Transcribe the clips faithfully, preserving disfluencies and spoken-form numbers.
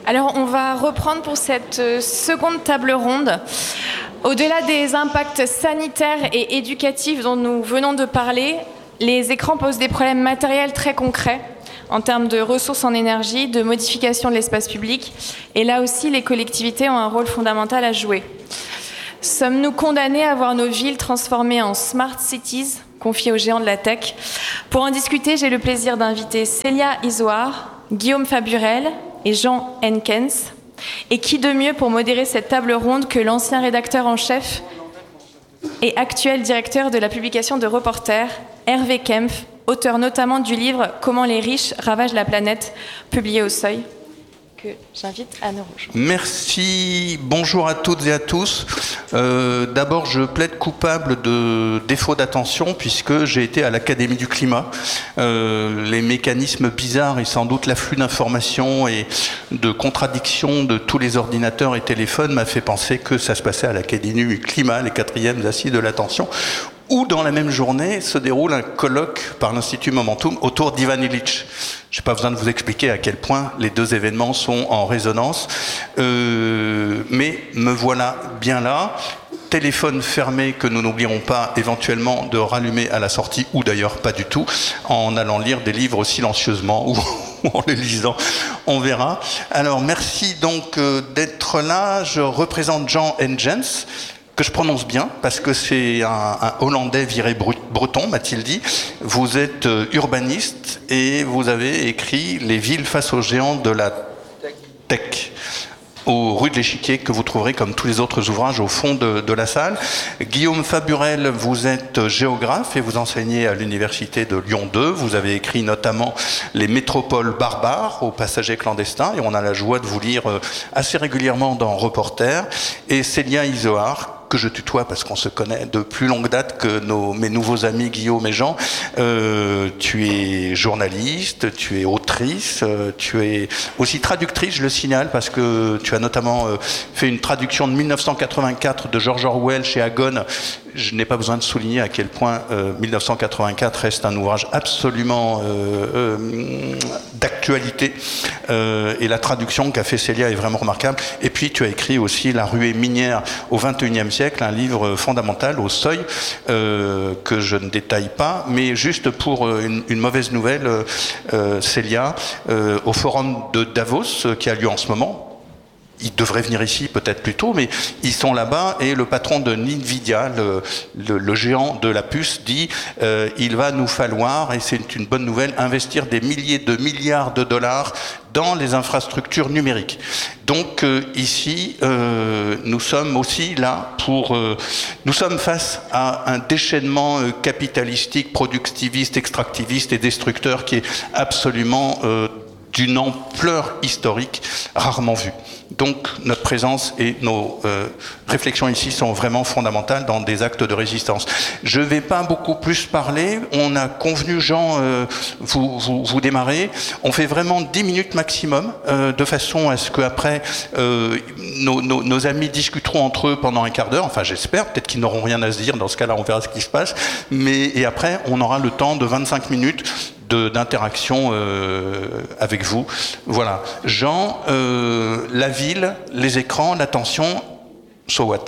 Alors, on va reprendre pour cette seconde table ronde. Au-delà des impacts sanitaires et éducatifs dont nous venons de parler, les écrans posent des problèmes matériels très concrets en termes de ressources en énergie, de modification de l'espace public. Et là aussi, les collectivités ont un rôle fondamental à jouer. Sommes-nous condamnés à voir nos villes transformées en smart cities, confiées aux géants de la tech? Pour en discuter, j'ai le plaisir d'inviter Célia Izoard, Guillaume Faburel et Jean Henkens. Et qui de mieux pour modérer cette table ronde que l'ancien rédacteur en chef et actuel directeur de la publication de Reporter, Hervé Kempf, auteur notamment du livre « Comment les riches ravagent la planète », publié au Seuil, que j'invite à nous rejoindre. Merci, bonjour à toutes et à tous. Euh, d'abord, je plaide coupable de défaut d'attention puisque j'ai été à l'Académie du climat. Euh, les mécanismes bizarres et sans doute l'afflux d'informations et de contradictions de tous les ordinateurs et téléphones m'a fait penser que ça se passait à l'Académie du climat, les quatrièmes assises de l'attention, où dans la même journée se déroule un colloque par l'Institut Momentum autour d'Ivan Illich. Je n'ai pas besoin de vous expliquer à quel point les deux événements sont en résonance, euh, mais me voilà bien là. Téléphone fermé que nous n'oublierons pas éventuellement de rallumer à la sortie, ou d'ailleurs pas du tout, en allant lire des livres silencieusement ou en les lisant, on verra. Alors merci donc euh, d'être là. Je représente Jean Henkens, que je prononce bien, parce que c'est un, un Hollandais viré breton, m'a-t-il dit. Vous êtes urbaniste et vous avez écrit « Les villes face aux géants de la tech » aux rues de l'Échiquier, que vous trouverez comme tous les autres ouvrages au fond de, de la salle. Guillaume Faburel, vous êtes géographe et vous enseignez à l'université de Lyon deux. Vous avez écrit notamment « Les métropoles barbares » aux passagers clandestins, et on a la joie de vous lire assez régulièrement dans Reporter. Et Célia Izoard, que je tutoie parce qu'on se connaît de plus longue date que nos, mes nouveaux amis Guillaume et Jean. Euh, tu es journaliste, tu es autrice, euh, tu es aussi traductrice, je le signale, parce que tu as notamment euh, fait une traduction de mille neuf cent quatre-vingt-quatre de George Orwell chez Agone. Je n'ai pas besoin de souligner à quel point euh, mille neuf cent quatre-vingt-quatre reste un ouvrage absolument euh, euh, d'actualité. Euh, et la traduction qu'a fait Célia est vraiment remarquable. Et puis tu as écrit aussi La ruée minière au vingt et unième siècle, un livre fondamental au Seuil, euh, que je ne détaille pas, mais juste pour une, une mauvaise nouvelle, euh, Célia, euh, au forum de Davos, qui a lieu en ce moment. Ils devraient venir ici peut-être plus tôt, mais ils sont là-bas et le patron de Nvidia, le, le, le géant de la puce, dit euh, il va nous falloir, et c'est une bonne nouvelle, investir des milliers de milliards de dollars dans les infrastructures numériques. Donc euh, ici, euh, nous sommes aussi là pour... Euh, nous sommes face à un déchaînement euh, capitalistique, productiviste, extractiviste et destructeur qui est absolument euh, d'une ampleur historique rarement vue. Donc notre présence et nos euh, réflexions ici sont vraiment fondamentales dans des actes de résistance. Je ne vais pas beaucoup plus parler. On a convenu, Jean, euh, vous, vous, vous démarrez. On fait vraiment dix minutes maximum, euh, de façon à ce qu'après, euh, nos, nos, nos amis discuteront entre eux pendant un quart d'heure. Enfin, j'espère. Peut-être qu'ils n'auront rien à se dire. Dans ce cas-là, on verra ce qui se passe. Mais, et après, on aura le temps de vingt-cinq minutes de, d'interaction euh, avec vous. Voilà. Jean, euh, la ville, les écrans, l'attention, so what?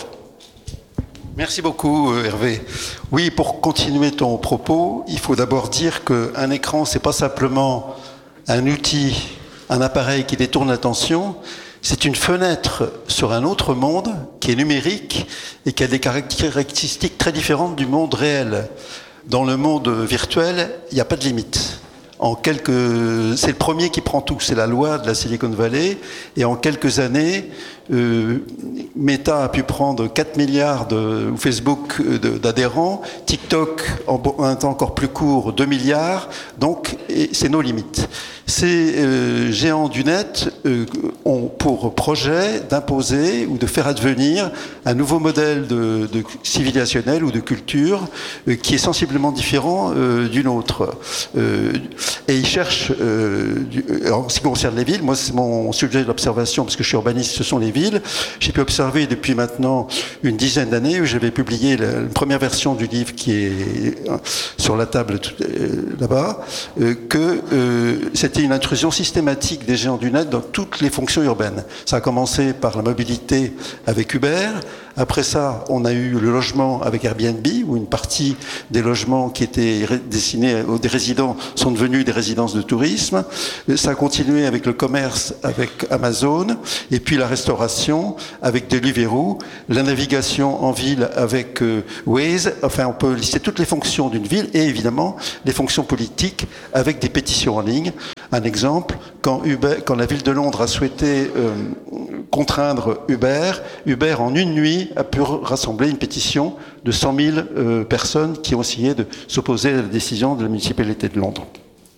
Merci beaucoup, Hervé. Oui, pour continuer ton propos, il faut d'abord dire qu'un écran, c'est pas simplement un outil, un appareil qui détourne l'attention, c'est une fenêtre sur un autre monde qui est numérique et qui a des caractéristiques très différentes du monde réel. Dans le monde virtuel, il n'y a pas de limite. En quelques... C'est le premier qui prend tout, c'est la loi de la Silicon Valley, et en quelques années, euh, Meta a pu prendre quatre milliards de, ou Facebook de, d'adhérents, TikTok en un temps encore plus court deux milliards, donc et c'est nos limites. Ces euh, géants du net euh, ont pour projet d'imposer ou de faire advenir un nouveau modèle de, de civilisationnel ou de culture euh, qui est sensiblement différent euh, d'une autre. Euh, et ils cherchent, euh, du, en ce qui concerne les villes, moi c'est mon sujet d'observation parce que je suis urbaniste, ce sont les ville. J'ai pu observer depuis maintenant une dizaine d'années, où j'avais publié la, la première version du livre qui est sur la table euh, là-bas, euh, que euh, c'était une intrusion systématique des géants du net dans toutes les fonctions urbaines. Ça a commencé par la mobilité avec Uber. Après ça, on a eu le logement avec Airbnb, où une partie des logements qui étaient destinés aux des résidents sont devenus des résidences de tourisme. Ça a continué avec le commerce, avec Amazon, et puis la restauration avec Deliveroo, la navigation en ville avec euh, Waze. Enfin, on peut lister toutes les fonctions d'une ville, et évidemment les fonctions politiques avec des pétitions en ligne. Un exemple, quand, Uber, quand la ville de Londres a souhaité euh, contraindre Uber, Uber en une nuit a pu rassembler une pétition de cent mille euh, personnes qui ont essayé de s'opposer à la décision de la municipalité de Londres.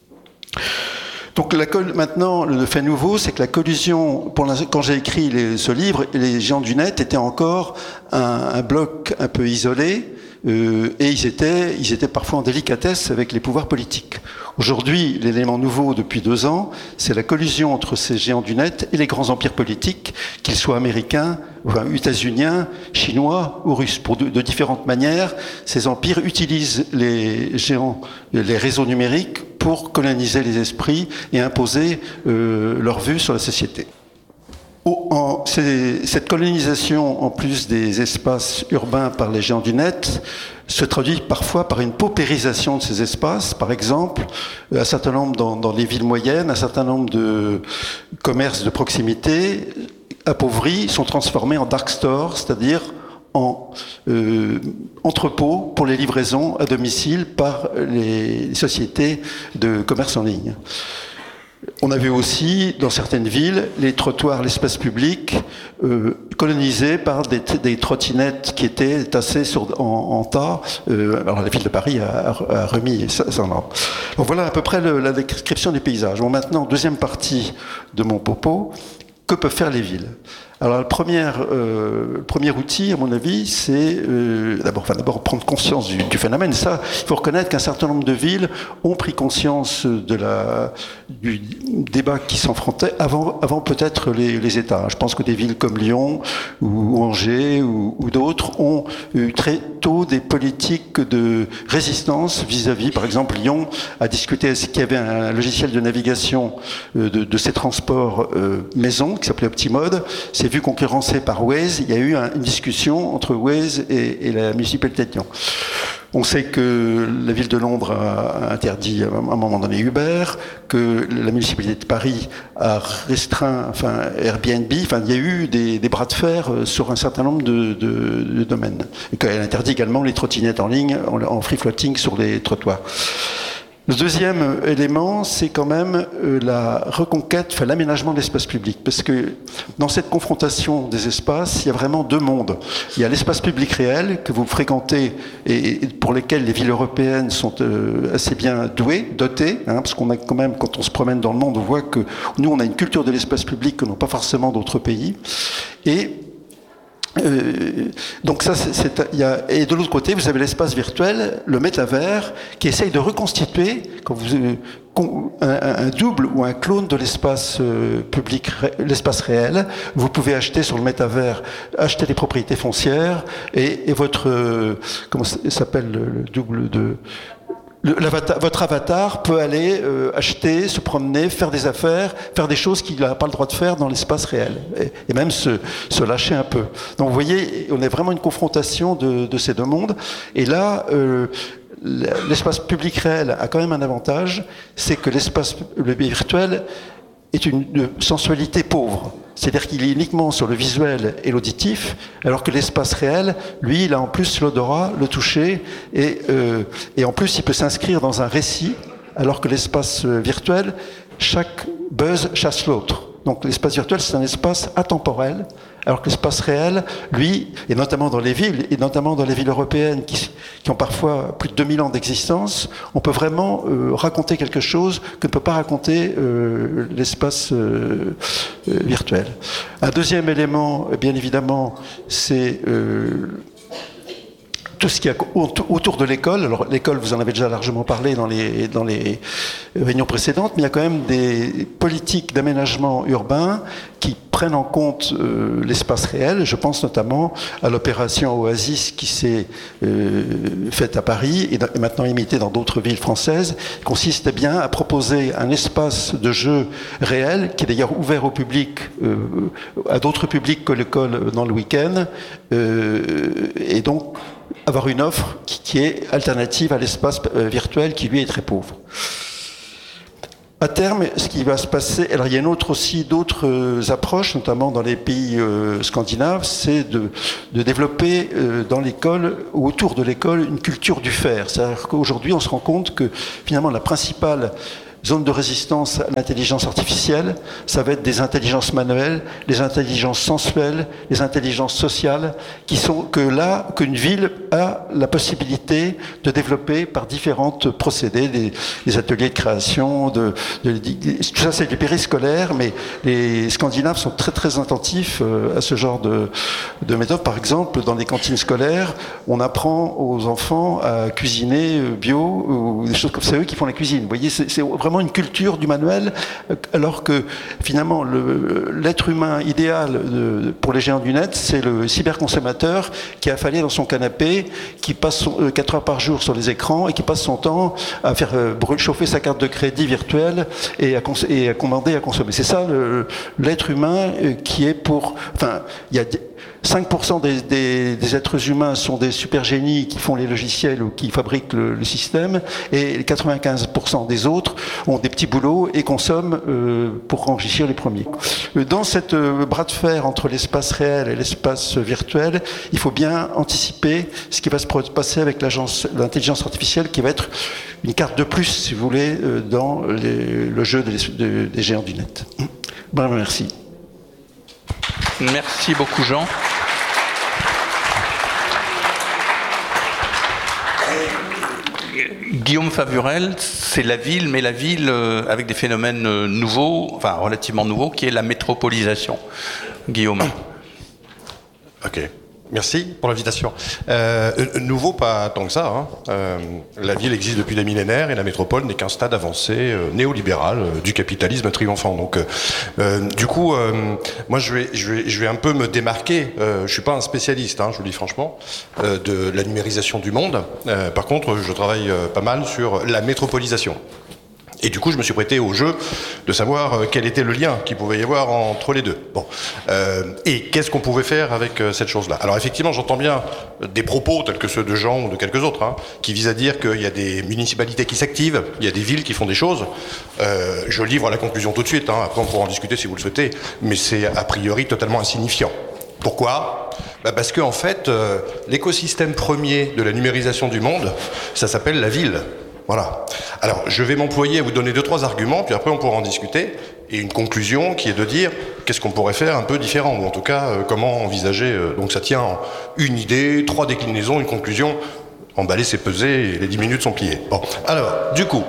Donc la, maintenant, le fait nouveau, c'est que la collusion, pour quand j'ai écrit les, ce livre, les géants du net étaient encore un, un bloc un peu isolé, euh, et ils étaient, ils étaient parfois en délicatesse avec les pouvoirs politiques. Aujourd'hui, l'élément nouveau depuis deux ans, c'est la collusion entre ces géants du net et les grands empires politiques, qu'ils soient américains, enfin, états-uniens, chinois ou russes. Pour de, de différentes manières, ces empires utilisent les géants, les réseaux numériques pour coloniser les esprits et imposer euh, leur vue sur la société. En, cette colonisation, en plus des espaces urbains par les géants du net, se traduit parfois par une paupérisation de ces espaces. Par exemple, un certain nombre dans, dans les villes moyennes, un certain nombre de commerces de proximité appauvris sont transformés en dark stores, c'est-à-dire en euh, entrepôts pour les livraisons à domicile par les sociétés de commerce en ligne. On a vu aussi, dans certaines villes, les trottoirs, l'espace public, euh, colonisés par des, des trottinettes qui étaient tassées sur, en, en tas. Euh, alors la ville de Paris a, a remis ça, ça en ordre. Donc voilà à peu près le, la description des paysages. Bon, maintenant, deuxième partie de mon propos, que peuvent faire les villes ? Alors, le premier, euh, le premier outil, à mon avis, c'est euh, d'abord, enfin, d'abord prendre conscience du, du phénomène. Ça, il faut reconnaître qu'un certain nombre de villes ont pris conscience de la, du débat qui s'enfrontait avant, avant peut-être les, les États. Je pense que des villes comme Lyon ou Angers ou, ou d'autres ont eu très tôt des politiques de résistance vis-à-vis. Par exemple, Lyon a discuté est-ce qu'il y avait un logiciel de navigation de, de ses transports euh, maison qui s'appelait Optimode. C'est vu concurrencé par Waze, il y a eu un, une discussion entre Waze et, et la municipalité de Lyon. On sait que la ville de Londres a interdit à un moment donné Uber, que la municipalité de Paris a restreint enfin, Airbnb. Enfin, il y a eu des, des bras de fer sur un certain nombre de, de, de domaines. Et qu'elle interdit également les trottinettes en ligne, en, en free floating sur les trottoirs. Le deuxième élément, c'est quand même euh, la reconquête, enfin, l'aménagement de l'espace public. Parce que dans cette confrontation des espaces, il y a vraiment deux mondes. Il y a l'espace public réel que vous fréquentez et, et pour lesquels les villes européennes sont euh, assez bien douées, dotées, hein, parce qu'on a quand même, quand on se promène dans le monde, on voit que nous, on a une culture de l'espace public que n'ont pas forcément d'autres pays. Et Euh, donc ça, c'est, c'est, il y a, et de l'autre côté, vous avez l'espace virtuel, le métavers, qui essaye de reconstituer quand vous, un, un double ou un clone de l'espace euh, public, l'espace réel. Vous pouvez acheter sur le métavers, acheter des propriétés foncières et, et votre, euh, comment ça s'appelle le, le double de Le, l'avatar, votre avatar peut aller euh, acheter, se promener, faire des affaires, faire des choses qu'il n'a pas le droit de faire dans l'espace réel, et, et même se, se lâcher un peu. Donc vous voyez, on a vraiment une confrontation de, de ces deux mondes. Et là, euh, l'espace public réel a quand même un avantage, c'est que l'espace le virtuel est une sensualité pauvre. C'est-à-dire qu'il est uniquement sur le visuel et l'auditif, alors que l'espace réel, lui, il a en plus l'odorat, le toucher, et, euh, et en plus, il peut s'inscrire dans un récit, alors que l'espace virtuel, chaque buzz chasse l'autre. Donc l'espace virtuel, c'est un espace atemporel, alors que l'espace réel, lui, et notamment dans les villes, et notamment dans les villes européennes qui, qui ont parfois plus de deux mille ans d'existence, on peut vraiment euh, raconter quelque chose que ne peut pas raconter euh, l'espace euh, euh, virtuel. Un deuxième élément, bien évidemment, c'est euh, tout ce qui est autour de l'école. Alors l'école, vous en avez déjà largement parlé dans les, dans les réunions précédentes, mais il y a quand même des politiques d'aménagement urbain qui prennent en compte euh, l'espace réel. Je pense notamment à l'opération Oasis qui s'est euh, faite à Paris et, et maintenant imitée dans d'autres villes françaises, qui consiste bien à proposer un espace de jeu réel, qui est d'ailleurs ouvert au public, euh, à d'autres publics que l'école dans le week-end, euh, et donc avoir une offre qui, qui est alternative à l'espace euh, virtuel qui lui est très pauvre. À terme, ce qui va se passer, alors il y a une autre aussi d'autres euh, approches, notamment dans les pays euh, scandinaves, c'est de, de développer euh, dans l'école, ou autour de l'école, une culture du faire. C'est-à-dire qu'aujourd'hui, on se rend compte que finalement la principale zone de résistance à l'intelligence artificielle, ça va être des intelligences manuelles, les intelligences sensuelles, les intelligences sociales, qui sont que là, qu'une ville a la possibilité de développer par différentes procédés, des, des ateliers de création, de, de, de, tout ça c'est du périscolaire, mais les Scandinaves sont très très attentifs à ce genre de, de méthode. Par exemple, dans les cantines scolaires, on apprend aux enfants à cuisiner bio, ou des choses comme ça, c'est eux qui font la cuisine. Vous voyez, c'est, c'est vraiment une culture du manuel, alors que finalement le, l'être humain idéal de, pour les géants du net, c'est le cyberconsommateur qui est affalé dans son canapé, qui passe son, euh, quatre heures par jour sur les écrans et qui passe son temps à faire euh, chauffer sa carte de crédit virtuelle et à, cons- et à commander, à consommer. C'est ça le, l'être humain euh, qui est pour... Enfin, il y a cinq pour cent des, des, des êtres humains sont des super génies qui font les logiciels ou qui fabriquent le, le système, et quatre-vingt-quinze pour cent des autres ont des petits boulots et consomment euh, pour enrichir les premiers. Dans cette euh, bras de fer entre l'espace réel et l'espace virtuel, il faut bien anticiper ce qui va se passer avec l'agence, l'intelligence artificielle, qui va être une carte de plus, si vous voulez, euh, dans les, le jeu des, de, des géants du net. Bon, merci. Merci beaucoup, Jean. Guillaume Favurel, c'est la ville, mais la ville avec des phénomènes nouveaux, enfin relativement nouveaux, qui est la métropolisation. Guillaume. Ok. Merci pour l'invitation. Euh, nouveau, pas tant que ça. Hein. Euh, la ville existe depuis des millénaires et la métropole n'est qu'un stade avancé euh, néolibéral euh, du capitalisme triomphant. Donc, euh, euh, du coup, euh, moi, je vais, je vais, je vais un peu me démarquer. Euh, je suis pas un spécialiste, hein, je vous le dis franchement, euh, de la numérisation du monde. Euh, par contre, je travaille euh, pas mal sur la métropolisation. Et du coup, je me suis prêté au jeu de savoir quel était le lien qu'il pouvait y avoir entre les deux. Bon, euh, et qu'est-ce qu'on pouvait faire avec cette chose-là? Alors effectivement, j'entends bien des propos tels que ceux de Jean ou de quelques autres, hein, qui visent à dire qu'il y a des municipalités qui s'activent, il y a des villes qui font des choses. Euh, je livre la conclusion tout de suite, hein, après on pourra en discuter si vous le souhaitez, mais c'est a priori totalement insignifiant. Pourquoi? Bah parce que en fait, euh, l'écosystème premier de la numérisation du monde, ça s'appelle la ville. Voilà. Alors, je vais m'employer à vous donner deux, trois arguments, puis après on pourra en discuter, et une conclusion qui est de dire qu'est-ce qu'on pourrait faire un peu différent, ou en tout cas, euh, comment envisager. Euh, donc ça tient en une idée, trois déclinaisons, une conclusion. Emballer, c'est peser, et les dix minutes sont pliées. Bon, alors, du coup,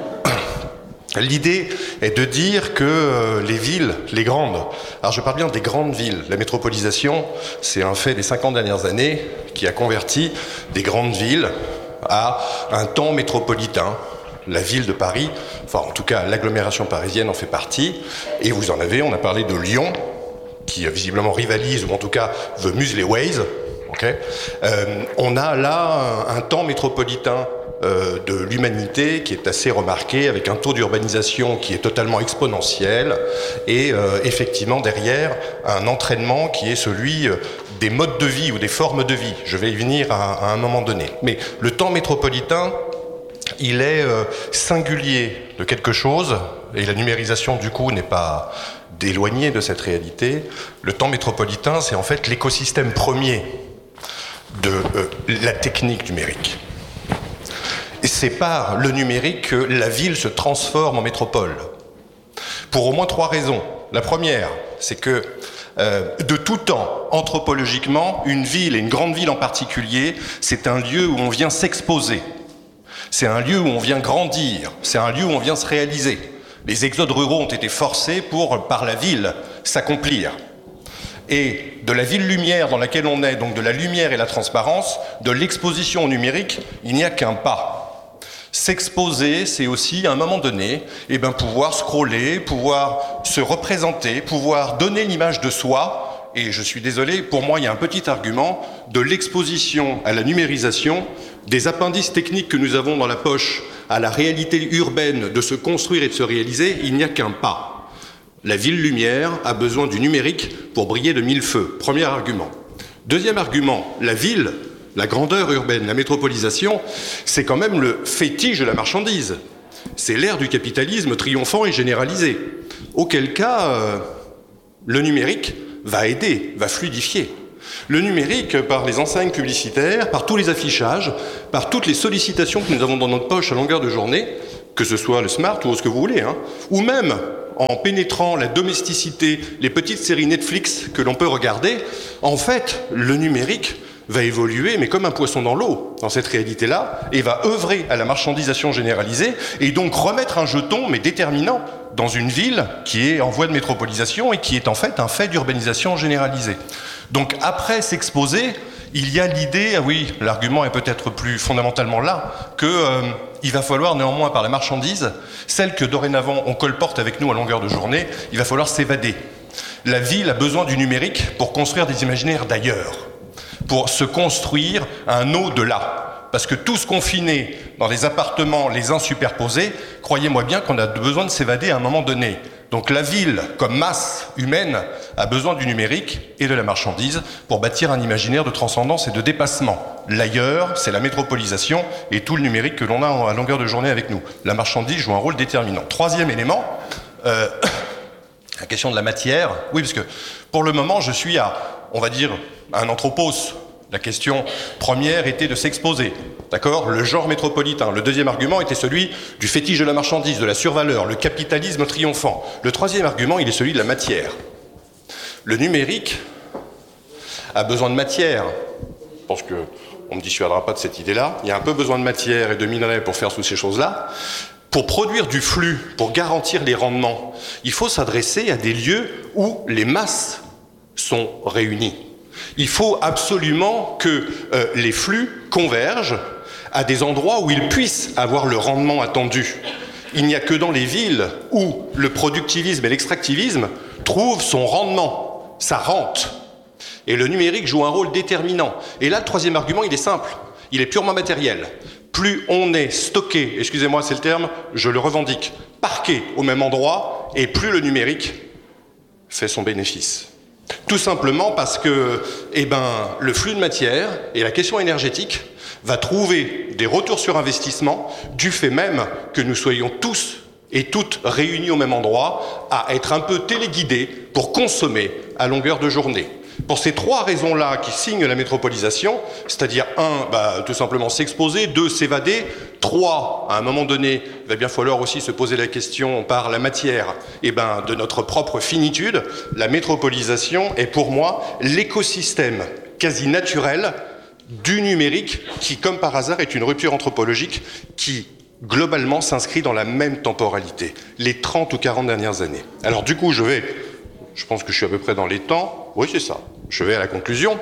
l'idée est de dire que euh, les villes, les grandes, alors je parle bien des grandes villes, la métropolisation, c'est un fait des cinquante dernières années qui a converti des grandes villes à un temps métropolitain. La ville de Paris, enfin en tout cas l'agglomération parisienne en fait partie, et vous en avez, on a parlé de Lyon, qui visiblement rivalise, ou en tout cas veut museler Waze, okay. euh, on a là un, un temps métropolitain euh, de l'humanité qui est assez remarqué, avec un taux d'urbanisation qui est totalement exponentiel, et euh, effectivement derrière un entraînement qui est celui euh, des modes de vie ou des formes de vie. Je vais y venir à, à un moment donné. Mais le temps métropolitain, il est euh, singulier de quelque chose, et la numérisation du coup n'est pas éloignée de cette réalité. Le temps métropolitain, c'est en fait l'écosystème premier de euh, la technique numérique. Et c'est par le numérique que la ville se transforme en métropole. Pour au moins trois raisons. La première, c'est que Euh, de tout temps, anthropologiquement, une ville, et une grande ville en particulier, c'est un lieu où on vient s'exposer. C'est un lieu où on vient grandir. C'est un lieu où on vient se réaliser. Les exodes ruraux ont été forcés pour, par la ville, s'accomplir. et de la ville-lumière dans laquelle on est, donc de la lumière et la transparence, de l'exposition au numérique, il n'y a qu'un pas. S'exposer, c'est aussi, à un moment donné, eh ben, pouvoir scroller, pouvoir se représenter, pouvoir donner l'image de soi. Et je suis désolé, pour moi, il y a un petit argument de l'exposition à la numérisation, des appendices techniques que nous avons dans la poche à la réalité urbaine de se construire et de se réaliser, il n'y a qu'un pas. La ville-lumière a besoin du numérique pour briller de mille feux. Premier argument. Deuxième argument, la ville, la grandeur urbaine, la métropolisation, c'est quand même le fétiche de la marchandise. C'est l'ère du capitalisme triomphant et généralisé. Auquel cas, euh, le numérique va aider, va fluidifier. Le numérique, par les enseignes publicitaires, par tous les affichages, par toutes les sollicitations que nous avons dans notre poche à longueur de journée, que ce soit le smart ou ce que vous voulez, hein, ou même en pénétrant la domesticité, les petites séries Netflix que l'on peut regarder, en fait, le numérique va évoluer, mais comme un poisson dans l'eau, dans cette réalité-là, et va œuvrer à la marchandisation généralisée, et donc remettre un jeton, mais déterminant, dans une ville qui est en voie de métropolisation et qui est en fait un fait d'urbanisation généralisée. Donc après s'exposer, il y a l'idée, ah oui, l'argument est peut-être plus fondamentalement là, que euh, il va falloir néanmoins par la marchandise, celle que dorénavant on colporte avec nous à longueur de journée, il va falloir s'évader. La ville a besoin du numérique pour construire des imaginaires d'ailleurs, pour se construire un au-delà. Parce que tous confinés dans des appartements les uns superposés, croyez-moi bien qu'on a besoin de s'évader à un moment donné. Donc la ville, comme masse humaine, a besoin du numérique et de la marchandise pour bâtir un imaginaire de transcendance et de dépassement. L'ailleurs, c'est la métropolisation et tout le numérique que l'on a à longueur de journée avec nous. La marchandise joue un rôle déterminant. Troisième élément, euh, la question de la matière. Oui, parce que pour le moment, je suis à, on va dire, à un anthropos. La question première était de s'exposer, d'accord ? Le genre métropolitain. Le deuxième argument était celui du fétiche de la marchandise, de la survaleur, le capitalisme triomphant. Le troisième argument, il est celui de la matière. Le numérique a besoin de matière. Je pense qu'on ne me dissuadera pas de cette idée-là. Il y a un peu besoin de matière et de minerais pour faire toutes ces choses-là. Pour produire du flux, pour garantir les rendements, il faut s'adresser à des lieux où les masses sont réunies. Il faut absolument que euh, les flux convergent à des endroits où ils puissent avoir le rendement attendu. Il n'y a que dans les villes où le productivisme et l'extractivisme trouvent son rendement, sa rente. Et le numérique joue un rôle déterminant. Et là, le troisième argument, il est simple. Il est purement matériel. Plus on est stocké, excusez-moi, c'est le terme, je le revendique, parqué au même endroit, et plus le numérique fait son bénéfice. Tout simplement parce que eh ben, le flux de matière et la question énergétique va trouver des retours sur investissement du fait même que nous soyons tous et toutes réunis au même endroit à être un peu téléguidés pour consommer à longueur de journée. Pour ces trois raisons-là qui signent la métropolisation, c'est-à-dire un, bah, tout simplement s'exposer, deux, s'évader, trois, à un moment donné, il va bien falloir aussi se poser la question par la matière eh ben, de notre propre finitude, la métropolisation est pour moi l'écosystème quasi naturel du numérique qui, comme par hasard, est une rupture anthropologique qui, globalement, s'inscrit dans la même temporalité, les trente ou quarante dernières années. Alors du coup, je vais... Je pense que je suis à peu près dans les temps. Oui, c'est ça. Je vais à la conclusion.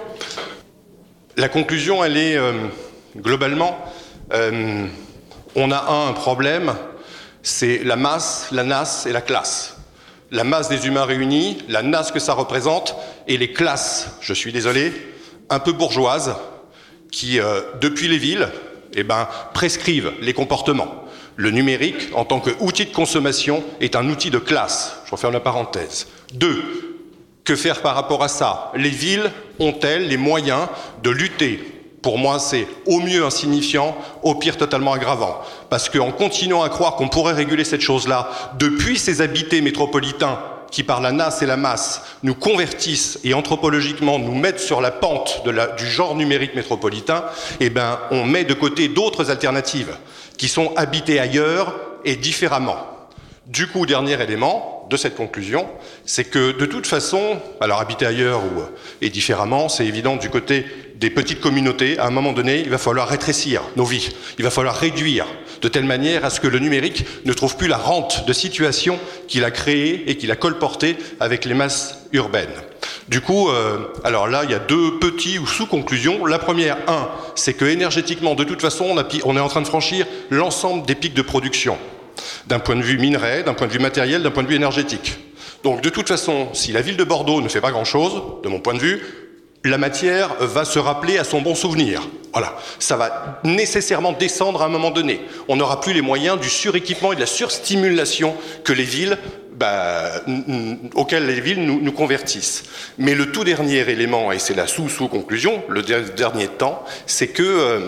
La conclusion, elle est euh, globalement, euh, on a un, un problème, c'est la masse, la nasse et la classe. La masse des humains réunis, la nasse que ça représente, et les classes, je suis désolé, un peu bourgeoises, qui, euh, depuis les villes, eh ben, prescrivent les comportements. Le numérique, en tant qu'outil de consommation, est un outil de classe. Je referme la parenthèse. Deux, que faire par rapport à ça ? Les villes ont-elles les moyens de lutter ? Pour moi, c'est au mieux insignifiant, au pire totalement aggravant. Parce qu'en continuant à croire qu'on pourrait réguler cette chose-là, depuis ces habités métropolitains qui, par la nasse et la masse, nous convertissent et anthropologiquement nous mettent sur la pente de la, du genre numérique métropolitain, eh ben, on met de côté d'autres alternatives qui sont habitées ailleurs et différemment. Du coup, dernier élément de cette conclusion, c'est que de toute façon, alors habiter ailleurs ou, et différemment, c'est évident du côté des petites communautés, à un moment donné, il va falloir rétrécir nos vies, il va falloir réduire de telle manière à ce que le numérique ne trouve plus la rente de situation qu'il a créée et qu'il a colportée avec les masses urbaines. Du coup, euh, alors là, il y a deux petits ou sous-conclusions. La première, un, c'est que énergétiquement, de toute façon, on, a, on est en train de franchir l'ensemble des pics de production, d'un point de vue minerai, d'un point de vue matériel, d'un point de vue énergétique. Donc, de toute façon, si la ville de Bordeaux ne fait pas grand-chose, de mon point de vue, la matière va se rappeler à son bon souvenir. Voilà, ça va nécessairement descendre à un moment donné. On n'aura plus les moyens du suréquipement et de la surstimulation que les villes, bah, auxquelles les villes nous, nous convertissent. Mais le tout dernier élément, et c'est la sous-sous-conclusion, le dernier temps, c'est que, euh,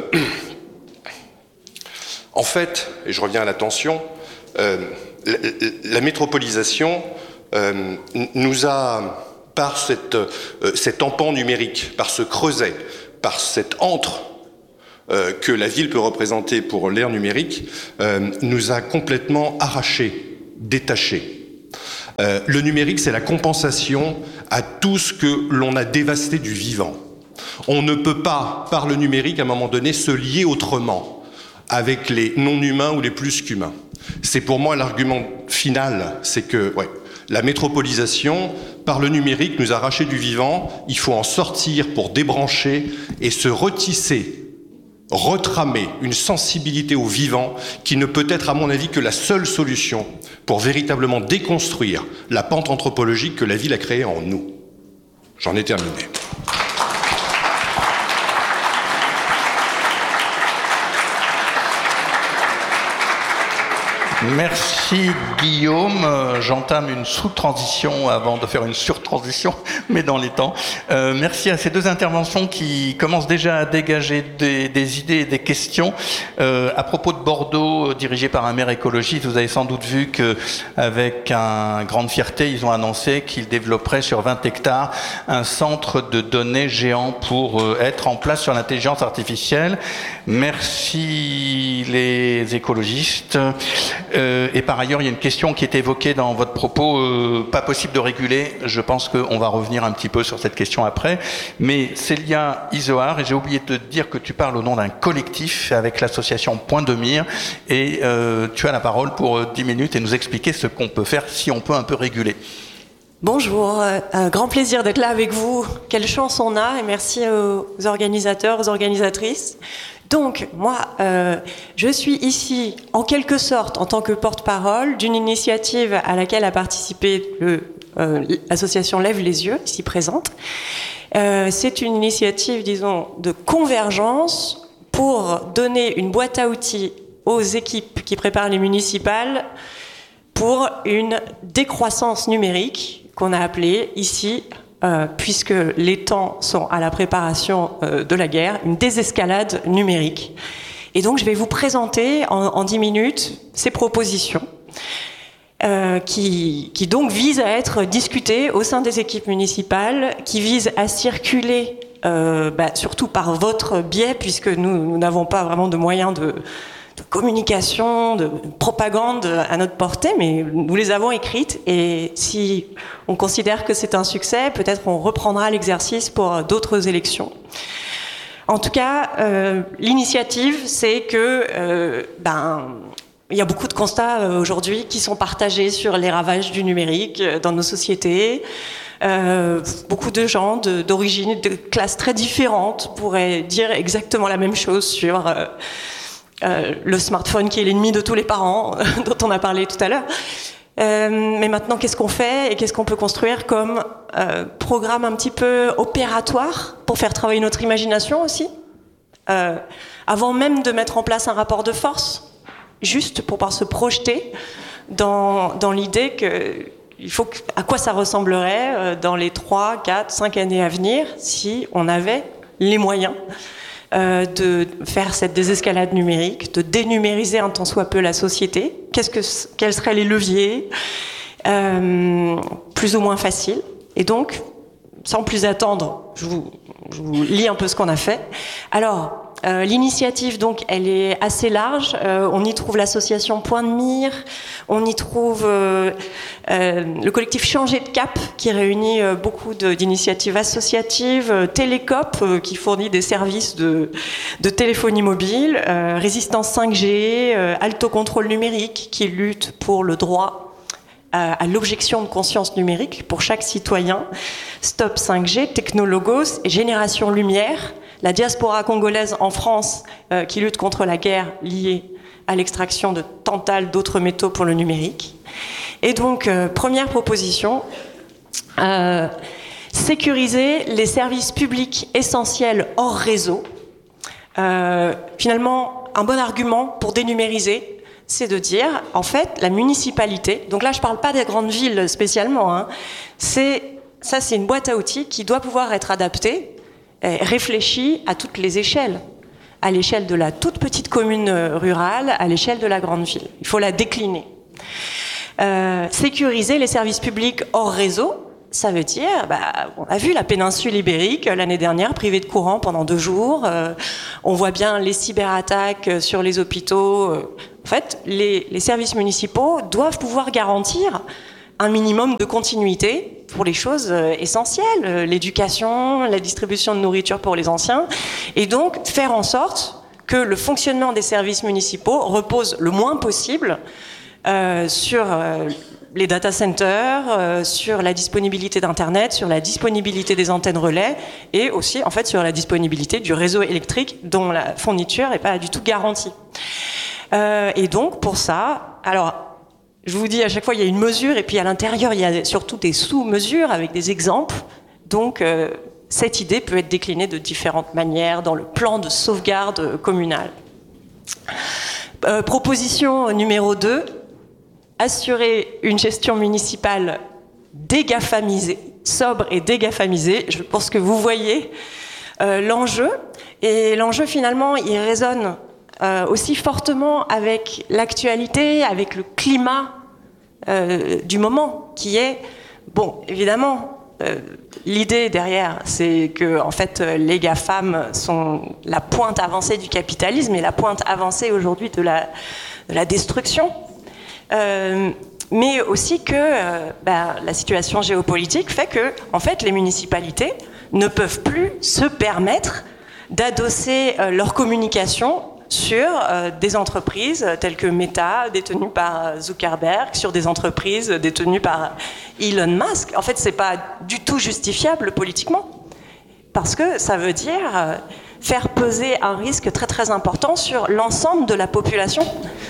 en fait, et je reviens à l'attention, euh, la, la métropolisation euh, nous a... par cette, euh, cet empan numérique, par ce creuset, par cette antre euh, que la ville peut représenter pour l'ère numérique, euh, nous a complètement arrachés, détachés. Euh, le numérique, c'est la compensation à tout ce que l'on a dévasté du vivant. On ne peut pas, par le numérique, à un moment donné, se lier autrement avec les non-humains ou les plus qu'humains. C'est pour moi l'argument final, c'est que... ouais, la métropolisation, par le numérique, nous a arraché du vivant. Il faut en sortir pour débrancher et se retisser, retramer une sensibilité au vivant qui ne peut être, à mon avis, que la seule solution pour véritablement déconstruire la pente anthropologique que la ville a créée en nous. J'en ai terminé. Merci Guillaume. Euh, J'entame une sous-transition avant de faire une sur-transition, mais dans les temps. Euh, merci à ces deux interventions qui commencent déjà à dégager des, des idées et des questions. Euh, à propos de Bordeaux, dirigé par un maire écologiste, vous avez sans doute vu qu'avec une grande fierté, ils ont annoncé qu'ils développeraient sur vingt hectares un centre de données géant pour euh, être en place sur l'intelligence artificielle. Merci les écologistes. Euh, et par ailleurs, il y a une question qui est évoquée dans votre propos, euh, pas possible de réguler. Je pense qu'on va revenir un petit peu sur cette question après. Mais Célia Izoard, et j'ai oublié de te dire que tu parles au nom d'un collectif avec l'association Point de Mire, et euh, tu as la parole pour dix minutes et nous expliquer ce qu'on peut faire si on peut un peu réguler. Bonjour, un grand plaisir d'être là avec vous. Quelle chance on a, et merci aux organisateurs, aux organisatrices. Donc, moi, euh, je suis ici, en quelque sorte, en tant que porte-parole d'une initiative à laquelle a participé le, euh, l'association Lève les Yeux, ici présente. Euh, c'est une initiative, disons, de convergence pour donner une boîte à outils aux équipes qui préparent les municipales pour une décroissance numérique qu'on a appelée ici, Euh, puisque les temps sont à la préparation euh, de la guerre, une désescalade numérique. Et donc je vais vous présenter en, en dix minutes ces propositions euh, qui, qui donc visent à être discutées au sein des équipes municipales, qui visent à circuler euh, bah, surtout par votre biais, puisque nous, nous n'avons pas vraiment de moyens de de communication, de propagande à notre portée, mais nous les avons écrites, et si on considère que c'est un succès, peut-être on reprendra l'exercice pour d'autres élections. En tout cas, euh, l'initiative, c'est que euh, ben, il y a beaucoup de constats euh, aujourd'hui qui sont partagés sur les ravages du numérique euh, dans nos sociétés. Euh, beaucoup de gens de, d'origine, de classes très différentes pourraient dire exactement la même chose sur euh, Euh, le smartphone qui est l'ennemi de tous les parents, dont on a parlé tout à l'heure. Euh, mais maintenant, qu'est-ce qu'on fait et qu'est-ce qu'on peut construire comme euh, programme un petit peu opératoire pour faire travailler notre imagination aussi, euh, avant même de mettre en place un rapport de force, juste pour pouvoir se projeter dans, dans l'idée que il faut que, à quoi ça ressemblerait euh, dans les trois, quatre, cinq années à venir si on avait les moyens Euh, de faire cette désescalade numérique, de dénumériser un tant soit peu la société. Qu'est-ce que, quels seraient les leviers euh, plus ou moins faciles. Et donc, sans plus attendre, je vous, je vous lis un peu ce qu'on a fait. Alors, euh, l'initiative, donc, elle est assez large. Euh, on y trouve l'association Point de Mire, on y trouve euh, euh, le collectif Changer de Cap, qui réunit euh, beaucoup de, d'initiatives associatives, euh, Télécop, euh, qui fournit des services de, de téléphonie mobile, euh, Résistance cinq G, euh, Alto Contrôle Numérique, qui lutte pour le droit à, à l'objection de conscience numérique pour chaque citoyen. Stop cinq G, Technologos et Génération Lumière, la diaspora congolaise en France euh, qui lutte contre la guerre liée à l'extraction de tantale d'autres métaux pour le numérique. Et donc, euh, première proposition, euh, sécuriser les services publics essentiels hors réseau. Euh, finalement, un bon argument pour dénumériser, c'est de dire, en fait, la municipalité, donc là je ne parle pas des grandes villes spécialement, hein, c'est, ça c'est une boîte à outils qui doit pouvoir être adaptée, et réfléchie à toutes les échelles, à l'échelle de la toute petite commune rurale, à l'échelle de la grande ville. Il faut la décliner. Euh, sécuriser les services publics hors réseau, ça veut dire, bah, on a vu la péninsule ibérique l'année dernière privée de courant pendant deux jours. Euh, on voit bien les cyberattaques sur les hôpitaux. Euh, en fait, les, les services municipaux doivent pouvoir garantir un minimum de continuité pour les choses essentielles, euh, l'éducation, la distribution de nourriture pour les anciens, et donc faire en sorte que le fonctionnement des services municipaux repose le moins possible euh, sur euh, les data centers, euh, sur la disponibilité d'Internet, sur la disponibilité des antennes relais et aussi en fait sur la disponibilité du réseau électrique dont la fourniture n'est pas du tout garantie. Euh, et donc pour ça, alors je vous dis à chaque fois il y a une mesure et puis à l'intérieur il y a surtout des sous-mesures avec des exemples. Donc euh, cette idée peut être déclinée de différentes manières dans le plan de sauvegarde communal. Euh, proposition numéro deux. Assurer une gestion municipale dégafamisée, sobre et dégafamisée. Je pense que vous voyez euh, l'enjeu. Et l'enjeu, finalement, il résonne euh, aussi fortement avec l'actualité, avec le climat euh, du moment, qui est, bon, évidemment, euh, l'idée derrière, c'est que, en fait, les GAFAM sont la pointe avancée du capitalisme et la pointe avancée aujourd'hui de la, de la destruction. Euh, mais aussi que euh, bah, la situation géopolitique fait que, en fait, les municipalités ne peuvent plus se permettre d'adosser euh, leur communication sur euh, des entreprises telles que Meta, détenues par Zuckerberg, sur des entreprises détenues par Elon Musk. En fait, c'est pas du tout justifiable politiquement, parce que ça veut dire euh, faire peser un risque très très important sur l'ensemble de la population.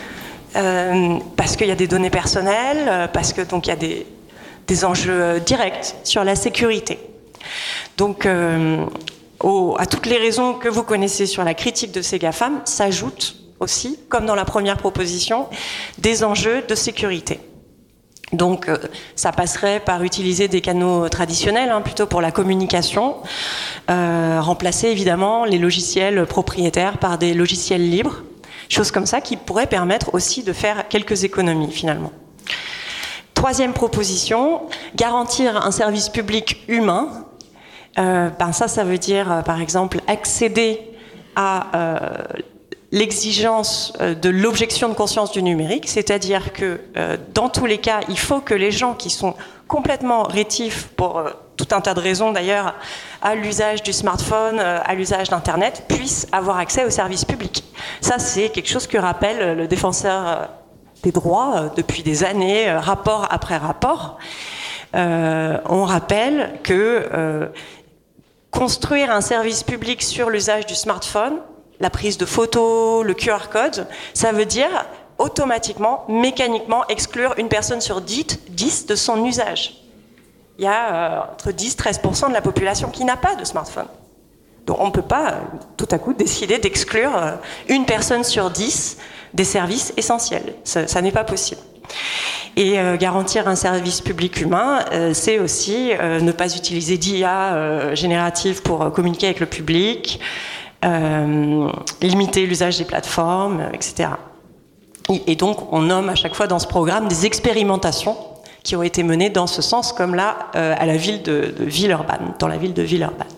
Euh, parce qu'il y a des données personnelles, euh, parce que donc il y a des, des enjeux directs sur la sécurité. Donc, euh, au, à toutes les raisons que vous connaissez sur la critique de ces GAFAM, s'ajoutent aussi, comme dans la première proposition, des enjeux de sécurité. Donc, euh, ça passerait par utiliser des canaux traditionnels, hein, plutôt pour la communication, euh, remplacer évidemment les logiciels propriétaires par des logiciels libres. Choses comme ça qui pourraient permettre aussi de faire quelques économies finalement. Troisième proposition, garantir un service public humain. Euh, ben ça, ça veut dire euh, par exemple accéder à euh, l'exigence euh, de l'objection de conscience du numérique, c'est-à-dire que euh, dans tous les cas, il faut que les gens qui sont complètement rétifs pour euh, tout un tas de raisons d'ailleurs à l'usage du smartphone, euh, à l'usage d'Internet, puissent avoir accès aux services publics. Ça, c'est quelque chose que rappelle le défenseur des droits euh, depuis des années, euh, rapport après rapport. Euh, on rappelle que euh, construire un service public sur l'usage du smartphone, la prise de photos, le Q R code, ça veut dire automatiquement, mécaniquement exclure une personne sur dix de son usage. Il y a euh, entre dix et treize pour cent de la population qui n'a pas de smartphone. Donc on ne peut pas euh, tout à coup décider d'exclure euh, une personne sur dix des services essentiels. Ça, ça n'est pas possible. Et euh, garantir un service public humain, euh, c'est aussi euh, ne pas utiliser d'I A euh, générative pour euh, communiquer avec le public, euh, limiter l'usage des plateformes, euh, et cetera. Et, et donc on nomme à chaque fois dans ce programme des expérimentations qui ont été menées dans ce sens, comme là euh, à la ville de, de Villeurbanne, dans la ville de Villeurbanne.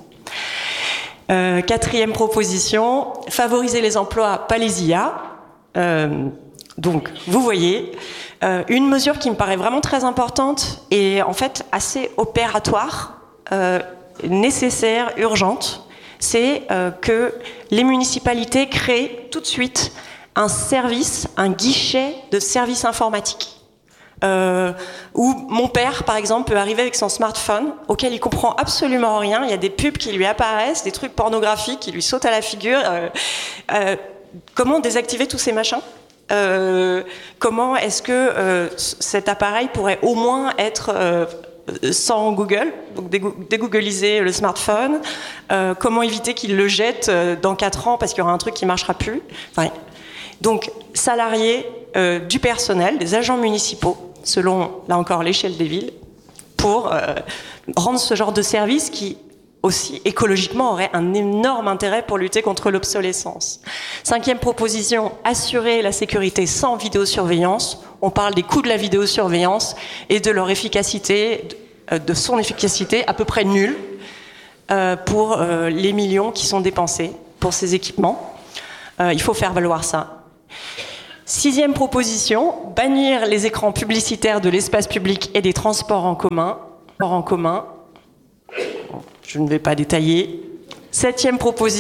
Euh, quatrième proposition, favoriser les emplois, pas les I A. Euh, donc, vous voyez, euh, une mesure qui me paraît vraiment très importante et en fait assez opératoire, euh, nécessaire, urgente, c'est euh, que les municipalités créent tout de suite un service, un guichet de services informatiques. Euh, où mon père, par exemple, peut arriver avec son smartphone, auquel il comprend absolument rien. Il y a des pubs qui lui apparaissent, des trucs pornographiques qui lui sautent à la figure. Euh, euh, comment désactiver tous ces machins ? euh, Comment est-ce que euh, cet appareil pourrait au moins être euh, sans Google, donc dégoogliser le smartphone, euh, comment éviter qu'il le jette euh, dans quatre ans parce qu'il y aura un truc qui ne marchera plus. Enfin, donc, salariés euh, du personnel, des agents municipaux, selon, là encore, l'échelle des villes, pour euh, rendre ce genre de service qui, aussi, écologiquement, aurait un énorme intérêt pour lutter contre l'obsolescence. Cinquième proposition, assurer la sécurité sans vidéosurveillance. On parle des coûts de la vidéosurveillance et de leur efficacité, de son efficacité à peu près nulle euh, pour euh, les millions qui sont dépensés pour ces équipements. Euh, il faut faire valoir ça. Sixième proposition, bannir les écrans publicitaires de l'espace public et des transports en commun. En commun. Je ne vais pas détailler. Septième proposition.